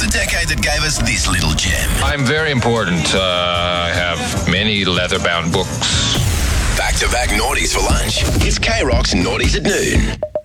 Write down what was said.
The decade that gave us this little gem. I'm very important. I have many leather-bound books. Back-to-back naughties for lunch. It's K-Rock's Naughties at Noon.